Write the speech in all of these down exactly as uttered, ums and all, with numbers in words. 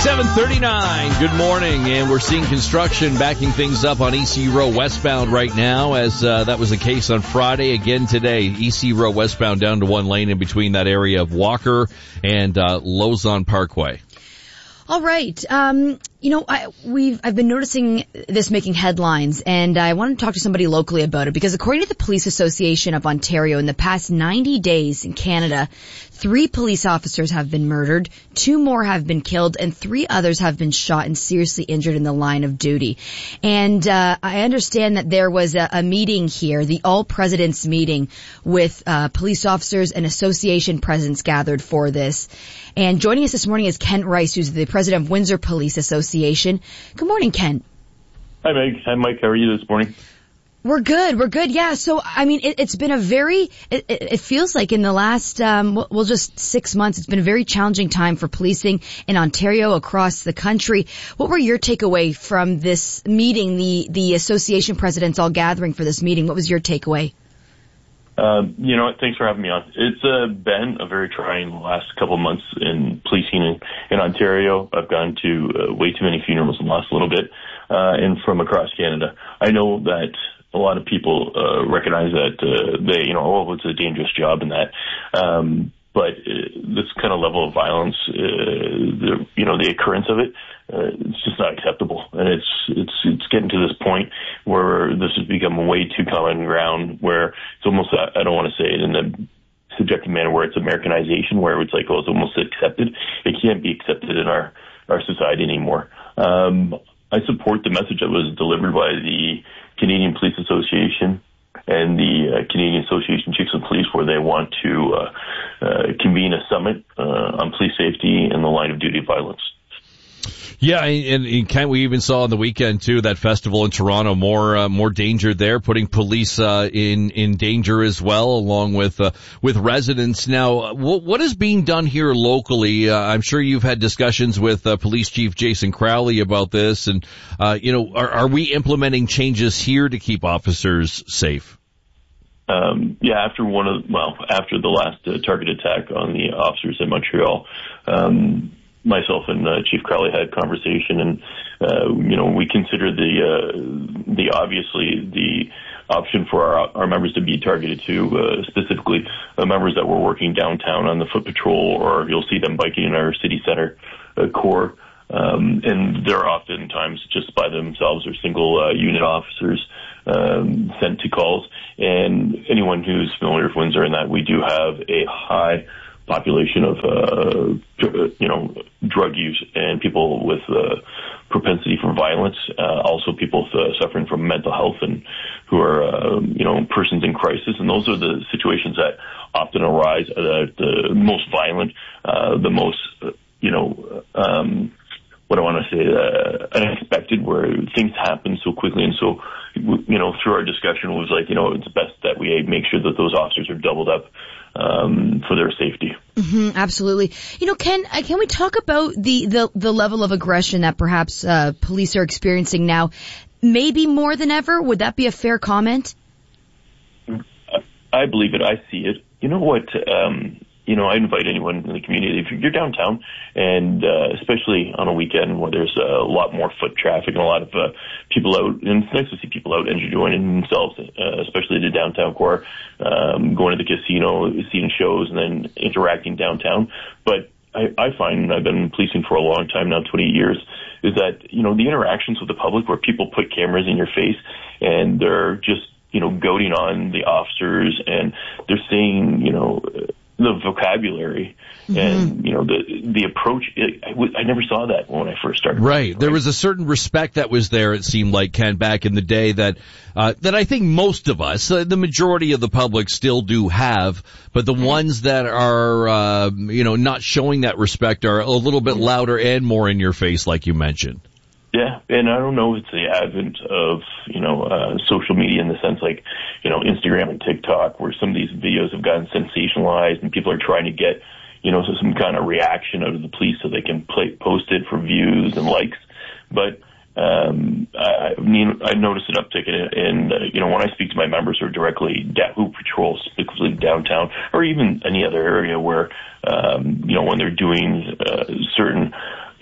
seven thirty-nine, good morning, and we're seeing construction backing things up on E C Row westbound right now, as uh, that was the case on Friday. Again today, E C Row westbound down to one lane in between that area of Walker and uh, Lozon Parkway. All right. Um, you know, I, we've, I've been noticing this making headlines, and I wanted to talk to somebody locally about it, because according to the Police Association of Ontario, in the past ninety days in Canada, three police officers have been murdered, two more have been killed, and three others have been shot and seriously injured in the line of duty. And, uh, I understand that there was a, a meeting here, the All Presidents meeting, with, uh, police officers and association presidents gathered for this. And joining us this morning is Kent Rice, who's the president of Windsor Police Association. Good morning, Kent. Hi, Meg. Hi, Mike. How are you this morning? We're good. We're good. Yeah. So, I mean, it, it's been a very, it, it feels like in the last, um, well, just six months, it's been a very challenging time for policing in Ontario, across the country. What were your takeaway from this meeting, the, the association presidents all gathering for this meeting? What was your takeaway? Uh, you know what? Thanks for having me on. It's uh, been a very trying last couple of months in policing in, in Ontario. I've gone to uh, way too many funerals in the last little bit, uh, and from across Canada. I know that a lot of people uh, recognize that uh, they, you know, oh, it's a dangerous job and that. Um, but uh, this kind of level of violence, uh, the, you know, the occurrence of it, uh, it's just not acceptable. And it's, it's, it's getting to this point where this has become way too common ground, where it's almost, I don't want to say it in the subjective manner where it's Americanization, where it's like, oh, it's almost accepted. It can't be accepted in our, our society anymore. Um, I support the message that was delivered by the Canadian Police Association and the uh, Canadian Association of Chiefs of Police, where they want to uh, uh, convene a summit uh, on police safety and the line of duty violence. Yeah, and, and Kent, we even saw on the weekend too that festival in Toronto, more uh, more danger there, putting police uh, in in danger as well, along with uh, with residents. Now, what, what is being done here locally? Uh, I'm sure you've had discussions with uh, Police Chief Jason Crowley about this, and uh, you know, are, are we implementing changes here to keep officers safe? Um, yeah, after one of well, after the last uh, target attack on the officers in Montreal. Um, Myself and uh, Chief Crowley had a conversation, and uh, you know, we consider the uh, the obviously the option for our, our members to be targeted to, uh, specifically uh, members that were working downtown on the foot patrol, or you'll see them biking in our city center uh, core, um, and they're oftentimes just by themselves or single uh, unit officers um, sent to calls. And anyone who's familiar with Windsor, in that we do have a high population of, uh, you know, drug use and people with uh, propensity for violence, uh, also people uh, suffering from mental health and who are, uh, you know, persons in crisis. And those are the situations that often arise, uh, the most violent, uh, the most, uh, you know, um, what I want to say, uh, unexpected, where things happen so quickly. And so, you know, through our discussion, it was like, you know, it's best that we make sure that those officers are doubled up um, for their safety. Mm-hmm, absolutely. You know, Ken, uh, can we talk about the, the, the level of aggression that perhaps uh, police are experiencing now, maybe more than ever? Would that be a fair comment? I believe it. I see it. You know what? Um, you know, I invite anyone in the community, if you're downtown, and uh, especially on a weekend where there's a lot more foot traffic and a lot of uh, people out, and it's nice to see people out enjoying themselves, uh, especially the downtown core, um, going to the casino, seeing shows, and then interacting downtown. But I, I find, I've been policing for a long time now, twenty years, is that, you know, the interactions with the public where people put cameras in your face and they're just, you know, goading on the officers, and they're saying, you know, the vocabulary mm-hmm. and, you know, the the approach. It, I, w- I never saw that when I first started. Right. right. There was a certain respect that was there, it seemed like, Ken, back in the day that uh, that I think most of us, uh, the majority of the public still do have, but the mm-hmm. ones that are, uh, you know, not showing that respect are a little bit louder and more in your face, like you mentioned. Yeah, and I don't know if it's the advent of, you know, uh, social media in the sense like, you know, Instagram and TikTok, where some of these videos have gotten sensationalized and people are trying to get, you know, some kind of reaction out of the police so they can play, post it for views and likes. But um, I, I mean, I noticed an uptick in it, and, uh, you know, when I speak to my members who are directly, da- who patrol specifically downtown or even any other area where, um, you know, when they're doing uh, certain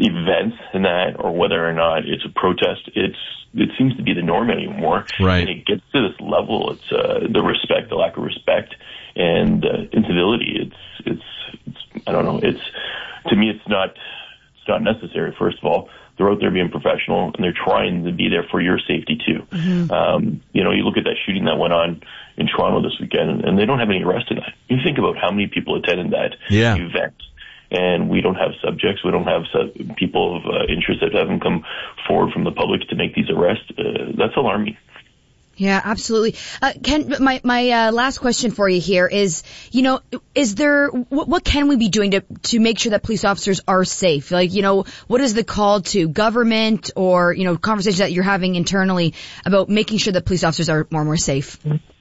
events and that, or whether or not it's a protest, it's it seems to be the norm anymore. Right. And it gets to this level. It's uh, the respect, the lack of respect, and uh, incivility. It's, it's it's I don't know. It's to me, it's not it's not necessary. First of all, they're out there being professional, and they're trying to be there for your safety too. Mm-hmm. Um, you know, you look at that shooting that went on in Toronto this weekend, and they don't have any arrests in that. You think about how many people attended that yeah. event. And we don't have subjects. We don't have sub- people of uh, interest that haven't come forward from the public to make these arrests. Uh, that's alarming. Yeah, absolutely. Uh, Ken, my, my, uh, last question for you here is, you know, is there, what, what can we be doing to, to make sure that police officers are safe? Like, you know, what is the call to government or, you know, conversations that you're having internally about making sure that police officers are more and more safe?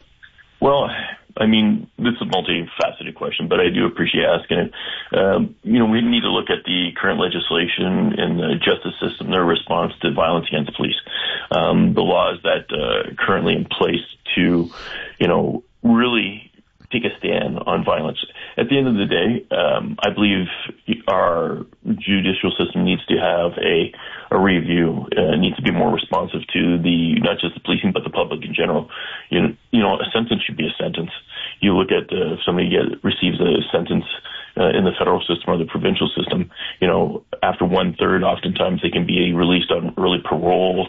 Well, I mean, this is a multifaceted question, but I do appreciate asking it. Um, you know, we need to look at the current legislation in the justice system, their response to violence against police, um, the laws that uh, are currently in place to, you know, really take a stand on violence. At the end of the day, um, I believe our judicial system needs to have a, a review, uh, needs to be more responsive to the, not just the policing, but the public in general. You know, you know, a sentence should be a sentence. You look at uh, if somebody get, receives a sentence uh, in the federal system or the provincial system, you know, after one third, oftentimes they can be released on early parole.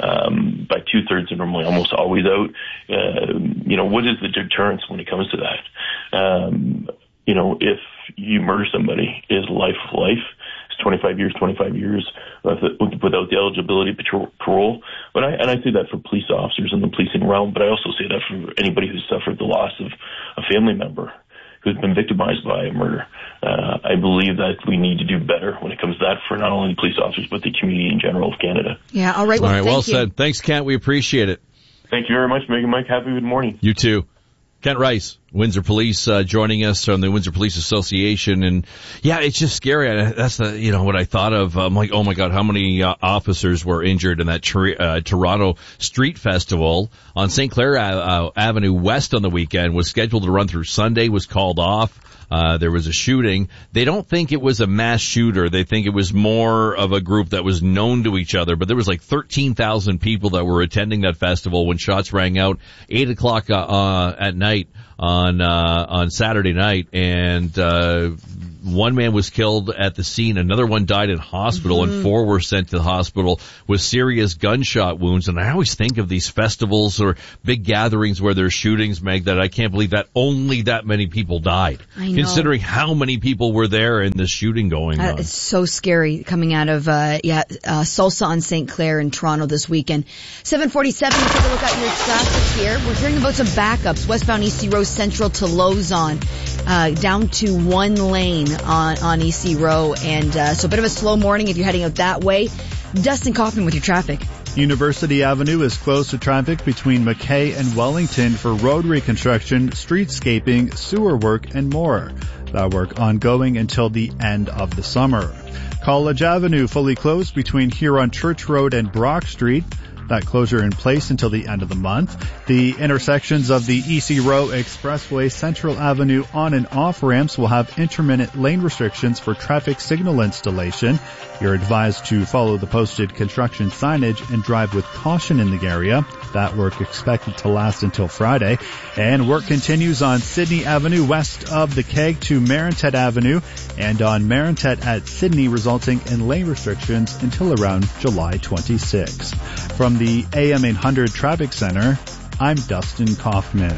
Um, by two thirds, they're normally almost always out. Uh, you know, what is the deterrence when it comes to that? Um, you know, if you murder somebody, is life life? It's twenty-five years, twenty-five years without the eligibility of parole. But I, and I say that for police officers in the policing realm, but I also say that for anybody who's suffered the loss of a family member who's been victimized by a murder. Uh, I believe that we need to do better when it comes to that for not only police officers, but the community in general of Canada. Yeah, all right. Well, all right, well you. said. Thanks, Kent. We appreciate it. Thank you very much, Megan Mike. Happy good morning. You too. Kent Rice, Windsor Police, uh, joining us from the Windsor Police Association. And yeah, it's just scary. That's the, you know, what I thought of. I'm like, oh my God, how many uh, officers were injured in that tri- uh, Toronto Street Festival on Saint Clair uh, Avenue West on the weekend? Was scheduled to run through Sunday, was called off. Uh, there was a shooting. They don't think it was a mass shooter. They think it was more of a group that was known to each other. But there was like thirteen thousand people that were attending that festival when shots rang out eight o'clock uh, uh, at night on uh, on Saturday night, and uh, one man was killed at the scene. Another one died in hospital, mm-hmm. and four were sent to the hospital with serious gunshot wounds. And I always think of these festivals or big gatherings where there's shootings, Meg, that I can't believe that only that many people died. I know. Considering how many people were there in the shooting going uh, on. It's so scary coming out of, uh, yeah, uh, Salsa on Saint Clair in Toronto this weekend. seven forty-seven, take a look at your traffic here. We're hearing about some backups. Westbound E C Row Central to Lozon, uh, down to one lane on, on E C Row. And, uh, so a bit of a slow morning if you're heading out that way. Dustin Kaufman with your traffic. University Avenue is closed to traffic between McKay and Wellington for road reconstruction, streetscaping, sewer work, and more. That work ongoing until the end of the summer. College Avenue fully closed between Huron Church Road and Brock Street. That closure in place until the end of the month. The intersections of the E C Row Expressway, Central Avenue on and off ramps will have intermittent lane restrictions for traffic signal installation. You're advised to follow the posted construction signage and drive with caution in the area. That work expected to last until Friday. And work continues on Sydney Avenue west of the Keg to Marintet Avenue and on Marintet at Sydney, resulting in lane restrictions until around July twenty-sixth. From the A M eight hundred Traffic Center, I'm Dustin Kaufman.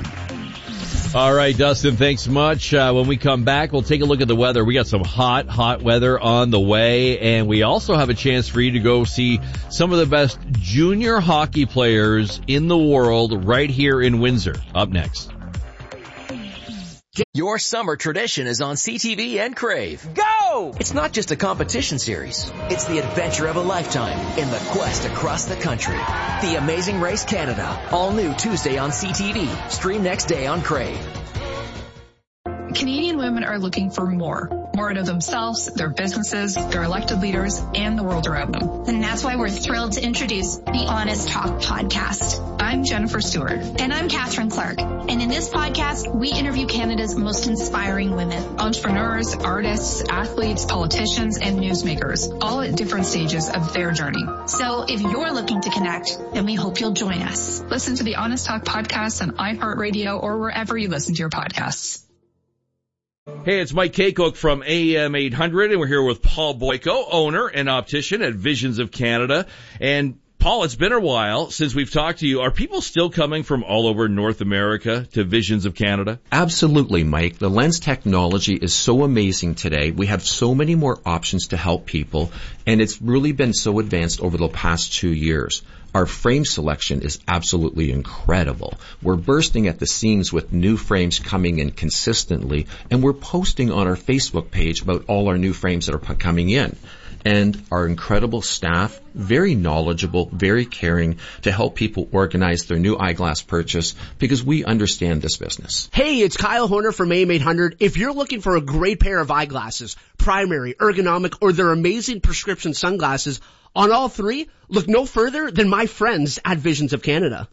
All right, Dustin, thanks much. Uh, when we come back, we'll take a look at the weather. We got some hot, hot weather on the way, and we also have a chance for you to go see some of the best junior hockey players in the world right here in Windsor. Up next. Your summer tradition is on C T V and Crave. Go! It's not just a competition series. It's the adventure of a lifetime in the quest across the country. The Amazing Race Canada. All new Tuesday on C T V. Stream next day on Crave. Canadian women are looking for more. More out of themselves, their businesses, their elected leaders, and the world around them. And that's why we're thrilled to introduce the Honest Talk podcast. I'm Jennifer Stewart. And I'm Catherine Clark. And in this podcast, we interview Canada's most inspiring women. Entrepreneurs, artists, athletes, politicians, and newsmakers, all at different stages of their journey. So if you're looking to connect, then we hope you'll join us. Listen to the Honest Talk podcast on iHeartRadio or wherever you listen to your podcasts. Hey, it's Mike Kaycook from A M eight hundred, and we're here with Paul Boyko, owner and optician at Visions of Canada. And Paul, it's been a while since we've talked to you. Are people still coming from all over North America to Visions of Canada? Absolutely, Mike. The lens technology is so amazing today. We have so many more options to help people, and it's really been so advanced over the past two years. Our frame selection is absolutely incredible. We're bursting at the seams with new frames coming in consistently, and we're posting on our Facebook page about all our new frames that are coming in. And our incredible staff, very knowledgeable, very caring to help people organize their new eyeglass purchase because we understand this business. Hey, it's Kyle Horner from A M eight hundred. If you're looking for a great pair of eyeglasses, primary, ergonomic, or their amazing prescription sunglasses, on all three, look no further than my friends at Visions of Canada.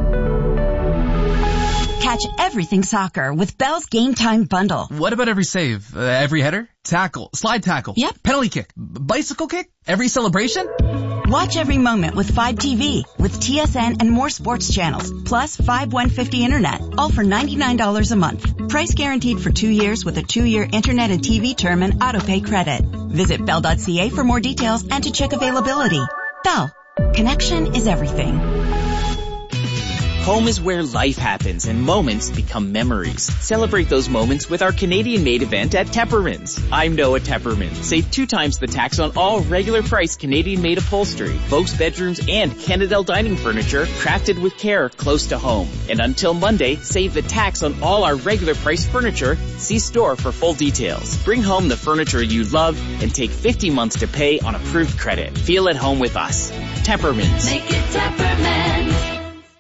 Catch everything soccer with Bell's Game Time Bundle. What about every save? Uh, every header? Tackle? Slide tackle? Yep. Penalty kick? B- bicycle kick? Every celebration? Watch every moment with Fibe T V with T S N and more sports channels, plus Fibe one fifty Internet, all for ninety-nine dollars a month. Price guaranteed for two years with a two-year Internet and T V term and autopay credit. Visit bell dot c a for more details and to check availability. Bell. Connection is everything. Home is where life happens and moments become memories. Celebrate those moments with our Canadian-made event at Teppermans. I'm Noah Tepperman. Save two times the tax on all regular price Canadian-made upholstery, Vos bedrooms, and Canadel dining furniture crafted with care close to home. And until Monday, save the tax on all our regular price furniture. See store for full details. Bring home the furniture you love and take fifty months to pay on approved credit. Feel at home with us. Teppermans. Make it Teppermans.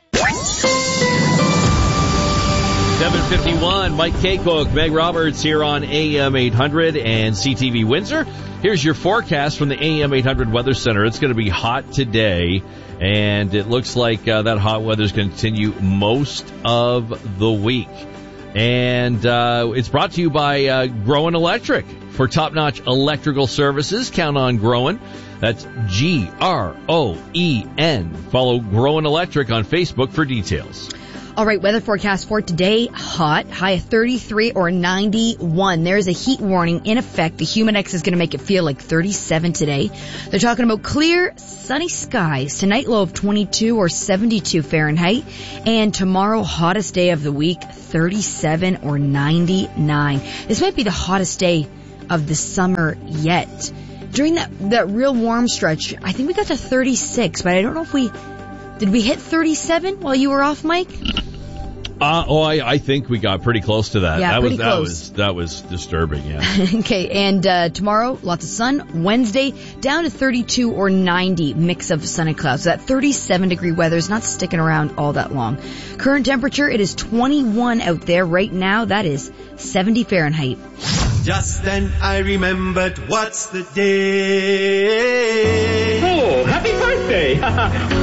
seven fifty-one, Mike Kaycook, Meg Roberts here on A M eight hundred and C T V Windsor. Here's your forecast from the A M eight hundred Weather Center. It's going to be hot today, and it looks like uh, that hot weather is going to continue most of the week. And uh, it's brought to you by uh, Groen Electric. For top-notch electrical services, count on Groen. That's G R O E N. Follow Groen Electric on Facebook for details. All right, weather forecast for today, hot, high of thirty-three or ninety-one. There is a heat warning in effect. The Humidex is going to make it feel like thirty-seven today. They're talking about clear, sunny skies. Tonight, low of twenty-two or seventy-two Fahrenheit. And tomorrow, hottest day of the week, thirty-seven or ninety-nine. This might be the hottest day of the summer yet. During that, that real warm stretch, I think we got to thirty-six, but I don't know if we... Did we hit thirty-seven while you were off, Mike? Uh, oh, I, I think we got pretty close to that. Yeah, that pretty was, close. That was, that was disturbing, yeah. Okay, and uh, tomorrow, lots of sun. Wednesday, down to thirty-two or ninety, mix of sun and clouds. So that thirty-seven degree weather is not sticking around all that long. Current temperature, it is twenty-one out there right now. That is seventy Fahrenheit. Just then I remembered what's the day. Oh, happy birthday!